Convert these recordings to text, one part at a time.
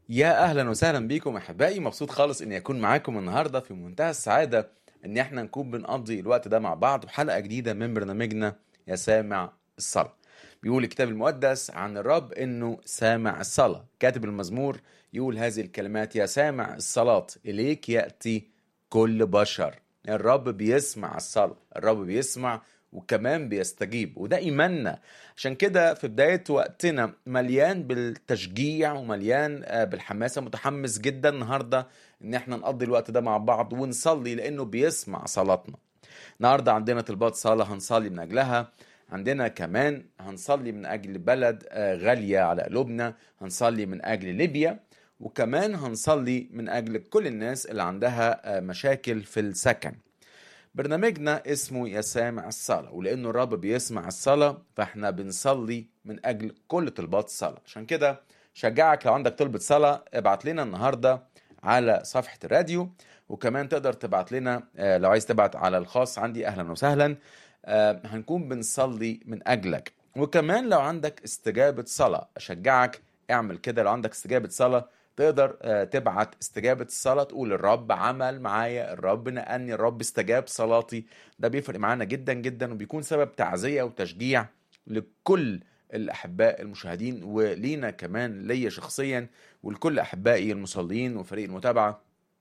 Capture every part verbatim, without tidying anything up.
يا اهلا وسهلا بيكم احبائي، مبسوط خالص اني اكون معاكم النهارده. في منتهى السعاده ان احنا نكون بنقضي الوقت ده مع بعض وحلقه جديده من برنامجنا يا سامع الصلاه. بيقول الكتاب المقدس عن الرب انه سامع الصلاه. كاتب المزمور يقول هذه الكلمات: يا سامع الصلاه اليك ياتي كل بشر. الرب بيسمع الصلاه، الرب بيسمع وكمان بيستجيب، وده ايماننا. عشان كده في بداية وقتنا مليان بالتشجيع ومليان آه، بالحماسة. متحمس جدا النهاردة ان احنا نقضي الوقت ده مع بعض ونصلي لانه بيسمع صلاتنا. النهاردة عندنا طلبات صلاة هنصلي من اجلها. عندنا كمان هنصلي من اجل بلد آه، غالية على قلوبنا، هنصلي من اجل ليبيا، وكمان هنصلي من اجل كل الناس اللي عندها آه، مشاكل في السكن. برنامجنا اسمه يا سامع الصلاة، ولأنه الرب بيسمع الصلاة فاحنا بنصلي من أجل كل طلبات الصلاة. عشان كده شجعك لو عندك طلبة صلاة ابعت لنا النهاردة على صفحة الراديو، وكمان تقدر تبعت لنا آه، لو عايز تبعت على الخاص عندي أهلا وسهلا. آه، هنكون بنصلي من أجلك. وكمان لو عندك استجابة صلاة أشجعك اعمل كده. لو عندك استجابة صلاة تقدر آه، تبعت استجابة الصلاة، تقول الرب عمل معايا، الرب نقلني، الرب استجاب صلاتي. ده بيفرق معانا جدا جدا وبيكون سبب تعزية وتشجيع لكل الأحباء المشاهدين، ولينا كمان ليا شخصيا ولكل أحبائي المصلين وفريق المتابعة.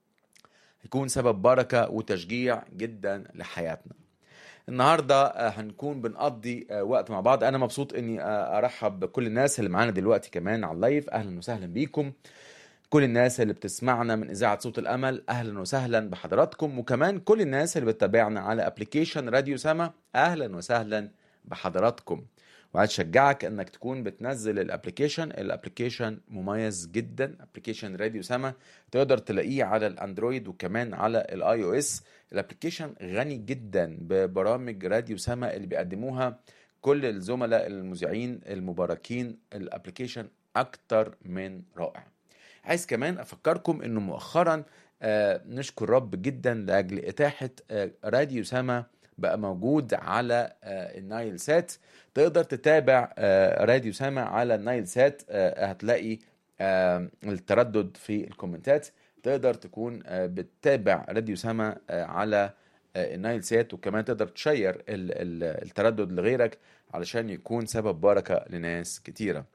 هيكون سبب بركة وتشجيع جدا لحياتنا. النهاردة آه، هنكون بنقضي آه، وقت مع بعض. أنا مبسوط أني آه، أرحب بكل الناس اللي معانا دلوقتي كمان على اللايف. أهلا وسهلا بيكم. كل الناس اللي بتسمعنا من إذاعة صوت الأمل أهلا وسهلا بحضراتكم، وكمان كل الناس اللي بتتابعنا على أبليكيشن راديو سما أهلا وسهلا بحضراتكم. وعايز أشجعك أنك تكون بتنزل الأبليكيشن. الأبليكيشن مميز جدا، أبليكيشن راديو سما. تقدر تلاقيه على الأندرويد وكمان على الآي أو إس. الأبليكيشن غني جدا ببرامج راديو سما اللي بيقدموها كل الزملاء المذيعين المباركين. الأبليكيشن أكتر من رائع. عايز كمان افكركم انه مؤخرا آه نشكر رب جدا لاجل اتاحه آه راديو سما بقى موجود على آه النايل سات. تقدر تتابع آه راديو سما على النايل سات. آه هتلاقي آه التردد في الكومنتات. تقدر تكون آه بتتابع راديو سما آه على آه النايل سات، وكمان تقدر تشير ال- ال- التردد لغيرك علشان يكون سبب بركة لناس كتيرة.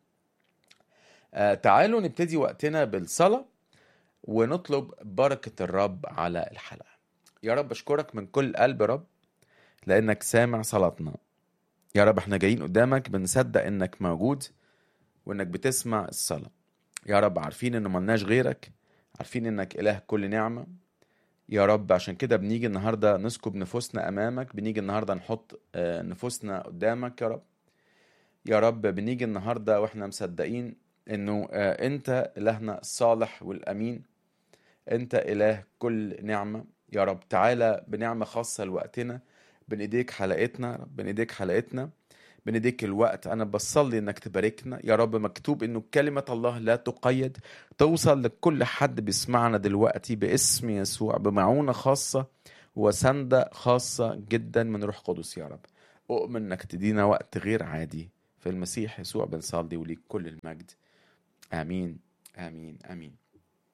آه تعالوا نبتدي وقتنا بالصلاة ونطلب بركة الرب على الحلقة. يا رب أشكرك من كل قلب يا رب لأنك سامع صلاتنا. يا رب احنا جايين قدامك بنصدق انك موجود وانك بتسمع الصلاة. يا رب عارفين انه ملناش غيرك، عارفين انك إله كل نعمة. يا رب عشان كده بنيجي النهاردة نسكب نفوسنا أمامك، بنيجي النهاردة نحط آه، نفوسنا قدامك يا رب. يا رب بنيجي النهاردة واحنا مصدقين انه آه، انت إلهنا الصالح والأمين. انت اله كل نعمة. يا رب تعالى بنعمة خاصة لوقتنا. بين ايديك حلقتنا، بين ايديك حلقتنا، بين ايديك الوقت. انا بصلي انك تباركنا يا رب. مكتوب انه كلمة الله لا تقيد، توصل لكل حد بيسمعنا دلوقتي باسم يسوع بمعونة خاصة وسندة خاصة جدا من روح قدس. يا رب اؤمن انك تدينا وقت غير عادي في المسيح يسوع بنصلي، وليك كل المجد. امين امين امين.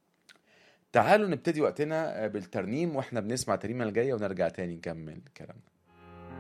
تعالوا نبتدي وقتنا بالترنيم، واحنا بنسمع الترنيمة الجاية ونرجع تاني نكمل كلامنا.